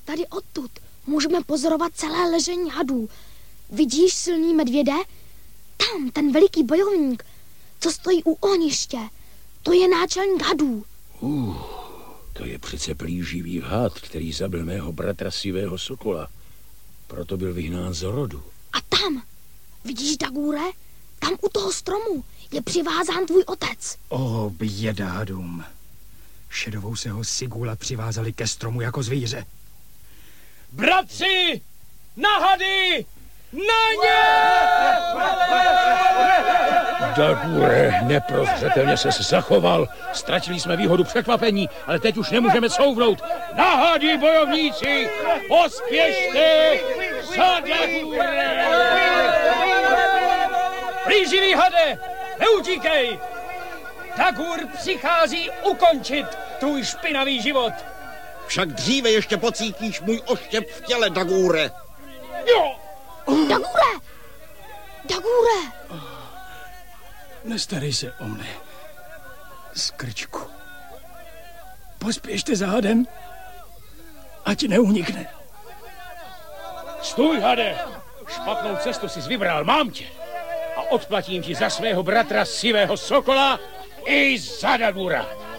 Tady odtud můžeme pozorovat celé ležení hadů. Vidíš, silný medvěde? Tam, ten veliký bojovník, co stojí u ohniště. To je náčelník hadů. To je přece plíživý had, který zabil mého bratra Sivého sokola. Proto byl vyhnán z rodu. A tam, vidíš, Dagure? Tam u toho stromu je přivázán tvůj otec. O, běda hadům. Šedovou se ho Sigula přivázali ke stromu jako zvíře. Bratři! Na hady! Na ně! Dagure, neprozřetelně se zachoval. Ztratili jsme výhodu překvapení, ale teď už nemůžeme couvnout. Na hady, bojovníci! Pospěšte za Dagure! Plíživý hade, neutíkej! Dagur přichází ukončit tvůj špinavý život. Však dříve ještě pocítíš můj oštěp v těle, Dagure. Jo! Dagure! Dagure! Nestarej se o mne, skrčku. Pospěšte za hadem, ať neunikne. Stůj, hade! Špatnou cestu jsi vybral, mám tě. A odplatím ti za svého bratra Sivého sokola i za Dagura.